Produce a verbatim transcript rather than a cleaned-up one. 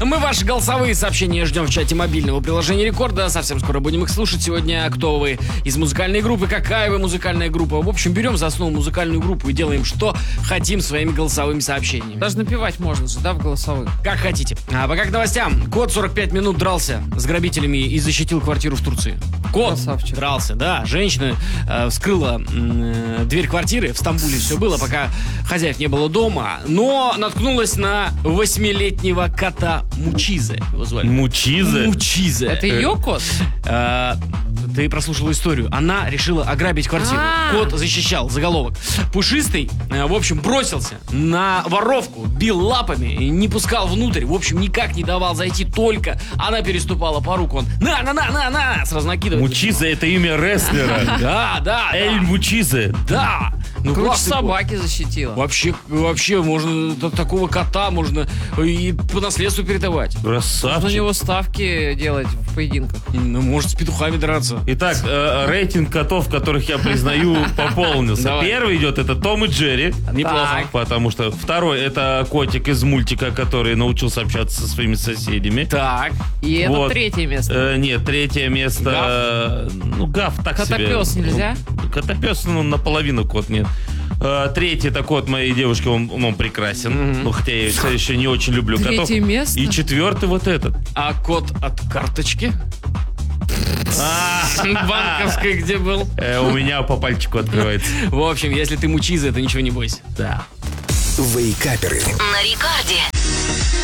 Мы ваши голосовые сообщения ждем в чате мобильного приложения Рекорда. Совсем скоро будем их слушать. Сегодня кто вы из музыкальной группы, какая вы музыкальная группа. В общем, берем за основу музыкальную группу и делаем, что хотим своими голосовыми сообщениями. Даже напевать можно же, да, в голосовых? Как хотите. А пока к новостям. Кот сорок пять минут дрался с грабителями и защитил квартиру в Турции. Кот Красавчик. дрался, да. Женщина э, вскрыла э, дверь квартиры. В Стамбуле все было, пока хозяев не было дома. Но наткнулась на восьмилетнего кота Мучизе. Его звали. Мучизе? Мучизе. Это ее кот? Э, Ты прослушал историю. Она решила ограбить квартиру. А. Кот защищал. Заголовок. Пушистый, э, в общем, бросился на воровку, бил лапами, не пускал внутрь. В общем, никак не давал зайти. Только она переступала порог. Он на, на, на, на, на, сразу накидывает. Мучизе — это имя рестлера. Да, да, Эль да. Мучизе. Да. Ну, Круче классный кот. собаки защитила. Вообще, вообще, можно т- такого кота можно и по наследству передавать. Нужно на Красавчик. него ставки делать в поединках. Ну, может, с петухами драться. Итак, э, рейтинг котов, которых я признаю, пополнился. Давай. Первый идет это Том и Джерри. Неплохо. Так. Потому что второй это котик из мультика, который научился общаться со своими соседями. Так. И это Вот. третье место. Э, нет, третье место. э, Ну, Гав так себе. Котопес нельзя? Ну, Котопес, ну, наполовину кот нет. Э, Третий это кот моей девушки, он, он прекрасен. Ну, хотя я все еще не очень люблю котов. Третье место? И четвертый вот этот. А кот от карточки? А, Банковской, где был? э, У меня по пальчику открывается. В общем, если ты Мучизе, то ничего не бойся. Да. Вейкаперы. На рекорде.